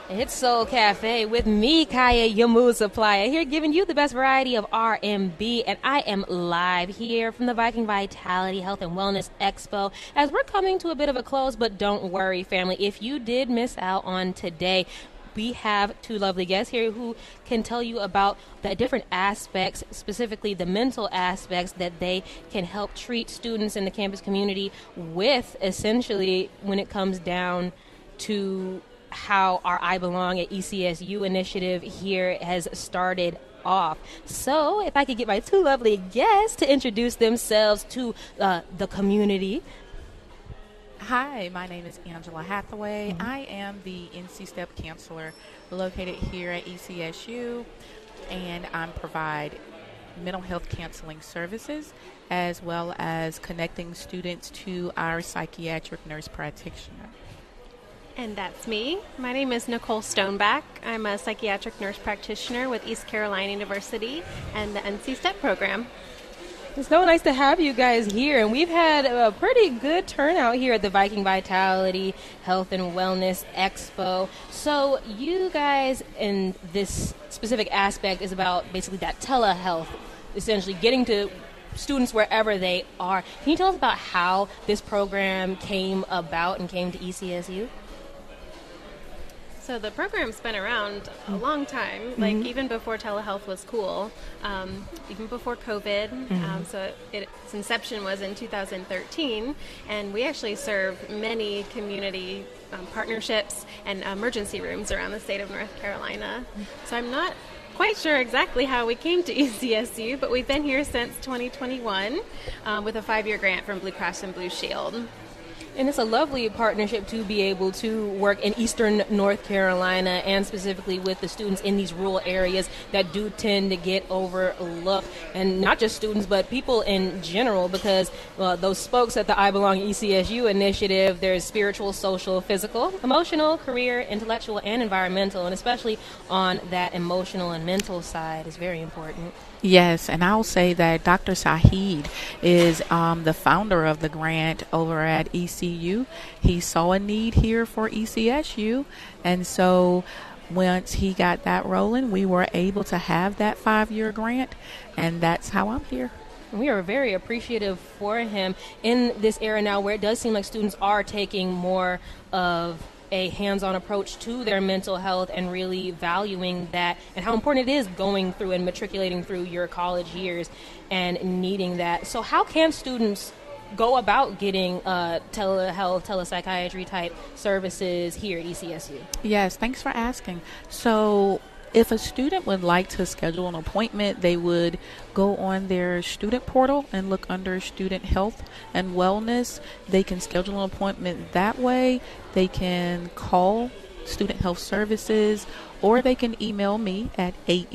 It's Soul Cafe with me, Kaya Yamu Supplier, here giving you the best variety of R&B, and I am live here from the Viking Vitality Health and Wellness Expo as we're coming to a bit of a close, but don't worry, family. If you did miss out on today, we have two lovely guests here who can tell you about the different aspects, specifically the mental aspects that they can help treat students in the campus community with, essentially, when it comes down to how our I Belong at ECSU initiative here has started off. So if I could get my two lovely guests to introduce themselves to the community. Hi, my name is Angela Hathaway. I am the NC STEP counselor located here at ECSU, and I provide mental health counseling services as well as connecting students to our psychiatric nurse practitioner. And that's me. My name is Nicole Stoneback. I'm a psychiatric nurse practitioner with East Carolina University and the NC STEP program. It's so nice to have you guys here, and we've had a pretty good turnout here at the Viking Vitality Health and Wellness Expo. So you guys, in this specific aspect, is about basically that telehealth, essentially getting to students wherever they are. Can you tell us about how this program came about and came to ECSU? So the program's been around a long time, like even before telehealth was cool, even before COVID. So its inception was in 2013, and we actually serve many community partnerships and emergency rooms around the state of North Carolina. So I'm not quite sure exactly how we came to ECSU, but we've been here since 2021 with a 5-year grant from Blue Cross and Blue Shield. And it's a lovely partnership to be able to work in eastern North Carolina and specifically with the students in these rural areas that do tend to get overlooked. And not just students, but people in general, because those spokes at the I Belong ECSU initiative, there's spiritual, social, physical, emotional, career, intellectual, and environmental. And especially on that emotional and mental side is very important. Yes, and I'll say that Dr. Saheed is the founder of the grant over at ECU. He saw a need here for ECSU, and so once he got that rolling, we were able to have that 5-year grant, and that's how I'm here. We are very appreciative for him in this era now where it does seem like students are taking more of a hands-on approach to their mental health and really valuing that and how important it is going through and matriculating through your college years and needing that. So how can students go about getting telehealth, telepsychiatry type services here at ECSU? Yes, thanks for asking. So if a student would like to schedule an appointment, they would go on their student portal and look under student health and wellness. They can schedule an appointment that way. They can call Student Health Services, or they can email me at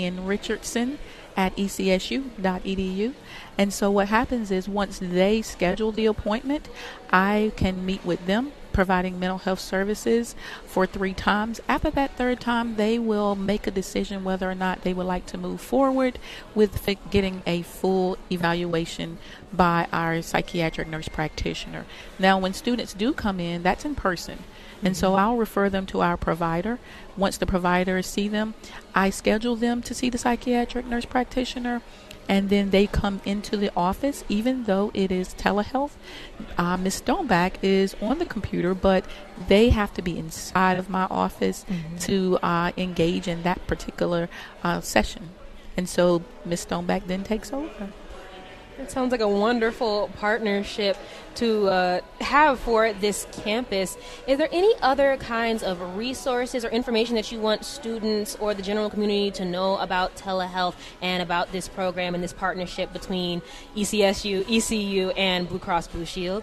anrichardson@ecsu.edu. And so what happens is once they schedule the appointment, I can meet with them, providing mental health services for 3 times. After that 3rd time, they will make a decision whether or not they would like to move forward with getting a full evaluation by our psychiatric nurse practitioner. Now, when students do come in, that's in person. And so I'll refer them to our provider. Once the providers see them, I schedule them to see the psychiatric nurse practitioner, and then they come into the office. Even though it is telehealth, Ms. Stoneback is on the computer, but they have to be inside of my office to engage in that particular session. And so Ms. Stoneback then takes over. It sounds like a wonderful partnership to have for this campus. Is there any other kinds of resources or information that you want students or the general community to know about telehealth and about this program and this partnership between ECSU, ECU, and Blue Cross Blue Shield?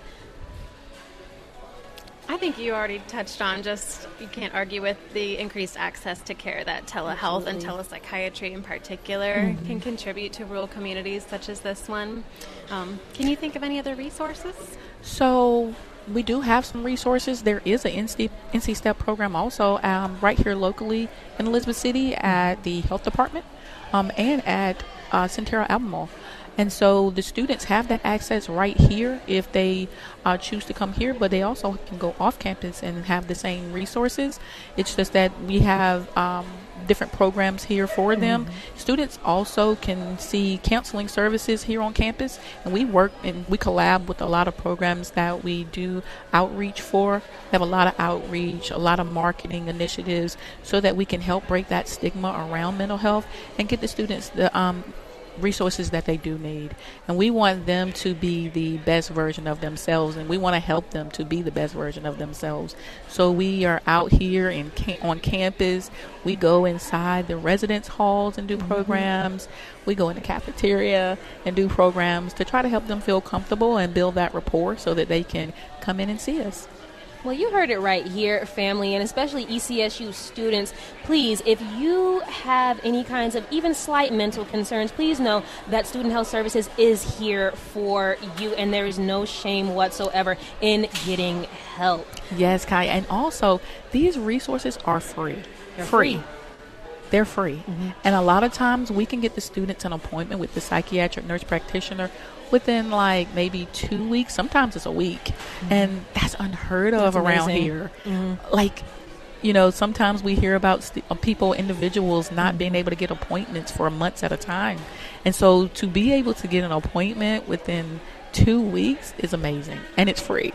I think you already touched on you can't argue with the increased access to care that telehealth and telepsychiatry in particular can contribute to rural communities such as this one. Can you think of any other resources? So we do have some resources. There is an NC STEP program also right here locally in Elizabeth City at the health department and at Centero Albemarle. And so the students have that access right here if they choose to come here, but they also can go off campus and have the same resources. It's just that we have different programs here for them. Students also can see counseling services here on campus, and we work and we collab with a lot of programs that we do outreach for. We have a lot of outreach, a lot of marketing initiatives so that we can help break that stigma around mental health and get the students the resources that they do need. And we want them to be the best version of themselves, and we want to help them to be the best version of themselves. So we are out here on campus. We go inside the residence halls and do programs. We go in the cafeteria and do programs to try to help them feel comfortable and build that rapport so that they can come in and see us. Well, you heard it right here, family, and especially ECSU students. Please, if you have any kinds of even slight mental concerns, please know that Student Health Services is here for you, and there is no shame whatsoever in getting help. Yes, Kai, and also these resources are free. They're free. They're free. And a lot of times we can get the students an appointment with the psychiatric nurse practitioner within like maybe 2 weeks. Sometimes it's a week. And that's unheard of around here. Like, you know, sometimes we hear about individuals not being able to get appointments for months at a time. And so to be able to get an appointment within 2 weeks is amazing. And it's free.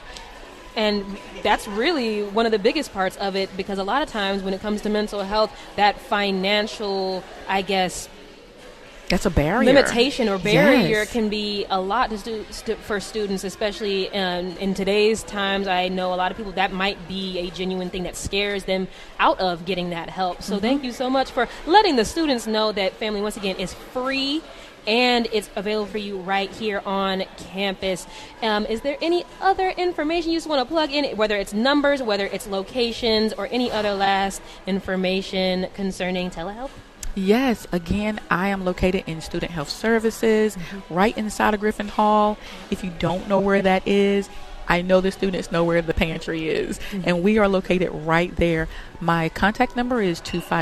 And that's really one of the biggest parts of it, because a lot of times when it comes to mental health, that financial, I guess, that's a barrier. Limitation or barrier Yes. can be a lot for students, especially in today's times. I know a lot of people that might be a genuine thing that scares them out of getting that help. So thank you so much for letting the students know that family, once again, is free. And it's available for you right here on campus. Is there any other information you just want to plug in, whether it's numbers, whether it's locations, or any other last information concerning telehealth? Yes, again, I am located in Student Health Services, right inside of Griffin Hall. If you don't know where that is, I know the students know where the pantry is, and we are located right there. My contact number is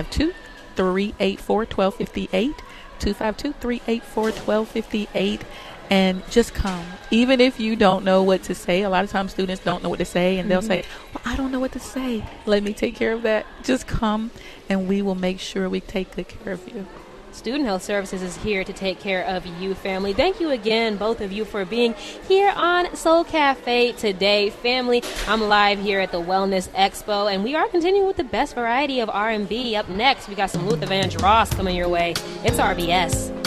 252-384-1258. 252-384-1258, and just come. Even if you don't know what to say, a lot of times students don't know what to say, and they'll say, well, I don't know what to say. Let me take care of that. Just come, and we will make sure we take good care of you. Student Health Services is here to take care of you, family. Thank you again, both of you, for being here on Soul Cafe today. Family, I'm live here at the Wellness Expo, and we are continuing with the best variety of R&B. Up next, we got some Luther Vandross coming your way. It's RBS.